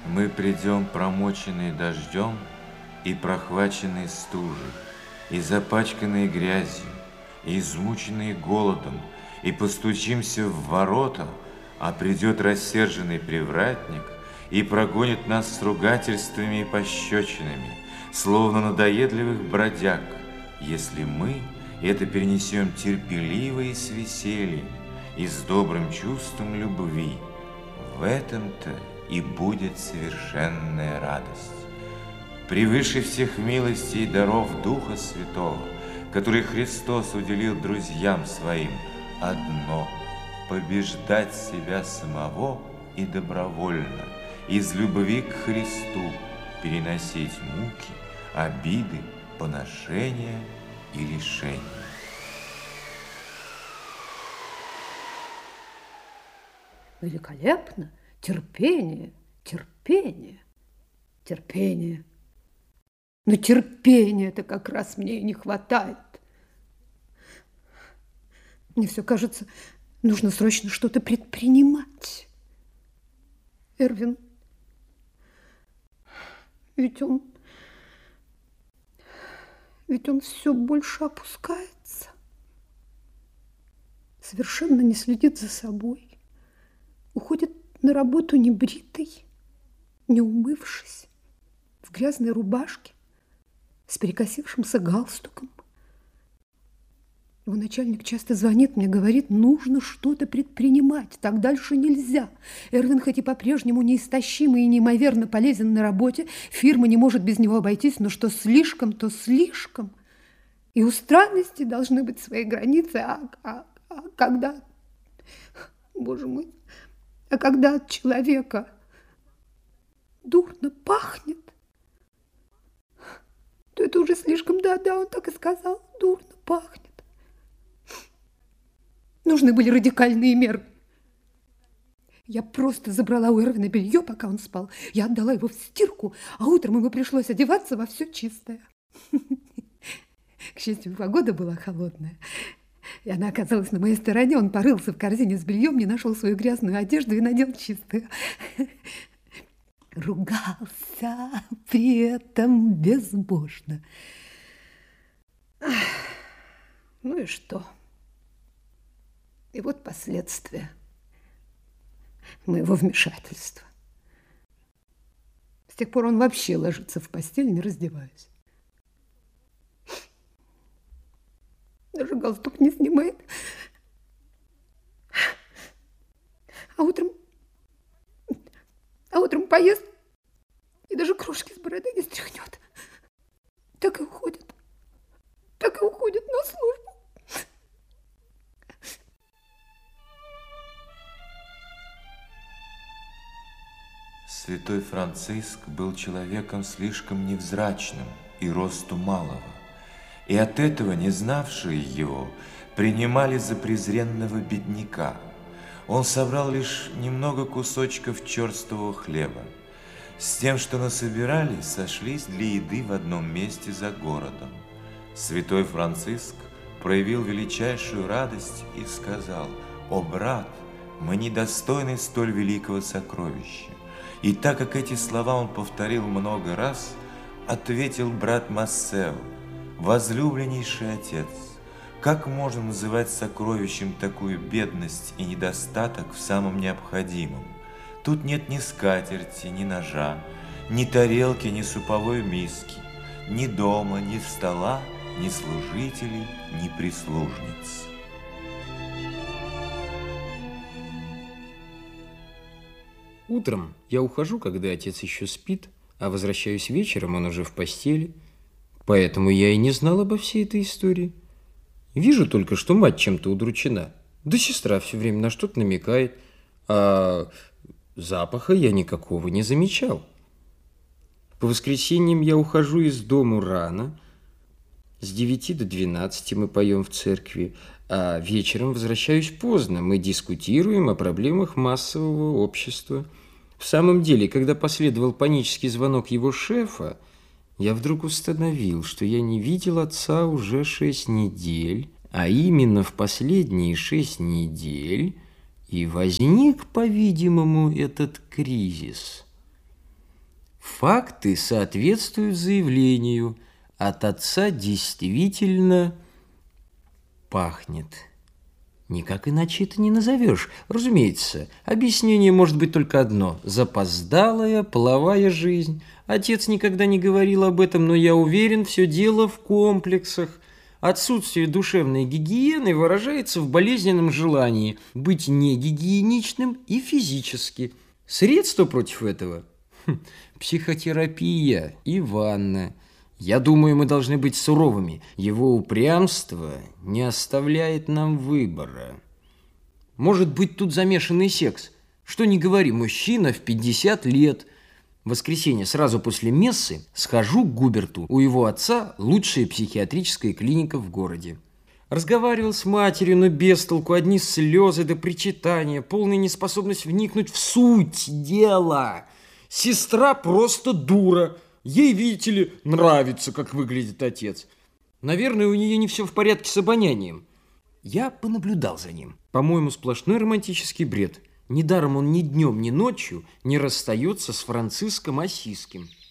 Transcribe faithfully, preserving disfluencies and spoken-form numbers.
Мы придем, промоченные дождем и прохваченные стужей, и запачканные грязью, и измученные голодом, и постучимся в ворота, а придет рассерженный привратник и прогонит нас с ругательствами и пощечинами, словно надоедливых бродяг, если мы это перенесем терпеливо и с весельем, и с добрым чувством любви. В этом-то и будет совершенная радость. Превыше всех милостей и даров Духа Святого, который Христос уделил друзьям своим, одно – побеждать себя самого и добровольно, из любви к Христу переносить муки, обиды, поношения и лишения. Великолепно! Терпение, терпение, терпение. Но терпения-то как раз мне и не хватает. Мне все кажется, нужно срочно что-то предпринимать. Эрвин, ведь он, ведь он все больше опускается, совершенно не следит за собой, уходит на работу небритый, не умывшись, в грязной рубашке, с перекосившимся галстуком. Его начальник часто звонит мне, говорит, нужно что-то предпринимать, так дальше нельзя. Эрвин хоть и по-прежнему неистощимый и неимоверно полезен на работе, фирма не может без него обойтись, но что слишком, то слишком. И у странности должны быть свои границы, а, а, а когда, боже мой, а когда от человека дурно пахнет, то это уже слишком, да-да, он так и сказал, дурно пахнет. Нужны были радикальные меры. Я просто забрала у Эрвина белье, пока он спал. Я отдала его в стирку, а утром ему пришлось одеваться во все чистое. К счастью, погода была холодная, и она оказалась на моей стороне. Он порылся в корзине с бельем, не нашел свою грязную одежду и надел чистую. Ругался при этом безбожно. Ну и что? И вот последствия моего вмешательства. С тех пор он вообще ложится в постель, не раздеваясь. Даже галстук не снимает. А утром, а утром поест и даже крошки с бороды не стряхнет. Так и уходит, так и уходит на службу. Святой Франциск был человеком слишком невзрачным и росту малого, и от этого не знавшие его принимали за презренного бедняка. Он собрал лишь немного кусочков черствого хлеба. С тем, что насобирали, сошлись для еды в одном месте за городом. Святой Франциск проявил величайшую радость и сказал: «О, брат, мы недостойны столь великого сокровища». И так как эти слова он повторил много раз, ответил брат Массео: «Возлюбленнейший отец, как можно называть сокровищем такую бедность и недостаток в самом необходимом? Тут нет ни скатерти, ни ножа, ни тарелки, ни суповой миски, ни дома, ни стола, ни служителей, ни прислужниц». Утром я ухожу, когда отец еще спит, а возвращаюсь вечером, он уже в постели. Поэтому я и не знал обо всей этой истории. Вижу только, что мать чем-то удручена. Да сестра все время на что-то намекает, а запаха я никакого не замечал. По воскресеньям я ухожу из дому рано. С девяти до двенадцати мы поем в церкви, а вечером возвращаюсь поздно. Мы дискутируем о проблемах массового общества. В самом деле, когда последовал панический звонок его шефа, я вдруг установил, что я не видел отца уже шесть недель, а именно в последние шесть недель и возник, по-видимому, этот кризис. Факты соответствуют заявлению. От отца действительно пахнет. Никак иначе это не назовешь. Разумеется, объяснение может быть только одно. Запоздалая половая жизнь. Отец никогда не говорил об этом, но я уверен, все дело в комплексах. Отсутствие душевной гигиены выражается в болезненном желании быть негигиеничным и физически. Средство против этого? Хм, психотерапия и ванна. Я думаю, мы должны быть суровыми. Его упрямство не оставляет нам выбора. Может быть, тут замешанный секс. Что ни говори, мужчина в пятьдесят лет. В воскресенье сразу после мессы схожу к Губерту. У его отца лучшая психиатрическая клиника в городе. Разговаривал с матерью, но без толку, одни слезы до причитания, полная неспособность вникнуть в суть дела. Сестра просто дура. Ей, видите ли, нравится, как выглядит отец. Наверное, у нее не все в порядке с обонянием. Я понаблюдал за ним. По-моему, сплошной романтический бред. Недаром он ни днем, ни ночью не расстается с Франциском Ассизским.